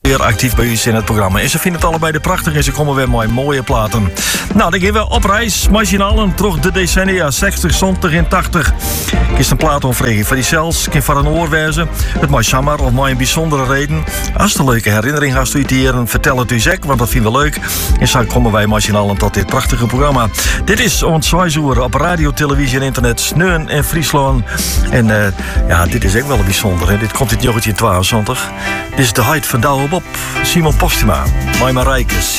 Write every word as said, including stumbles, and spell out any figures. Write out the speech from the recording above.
weer actief bij u in het programma. En ze vinden het allebei de prachtig en ze komen weer met mooie platen. Nou, dan gaan we op reis. Machinalen, terug de decennia zestig, zeventig en tachtig. Is een plaat onvregen van die zelfs, kan van een oor wezen. Het mag jammer of maar een bijzondere reden. Als de leuke herinnering hast u het hier, vertel het u zeker, want dat vinden we leuk. En zo komen wij Machinalen tot dit prachtige programma. Dit is ons zwaaizoer op radio, televisie en internet, Sneun en Friesland. En uh, ja, dit is ook wel bijzonder. Hè? Dit komt in negentien tweeëntwintig. Dit is de height van Douwe Bob, Simon Postuma, Maima Rijkes.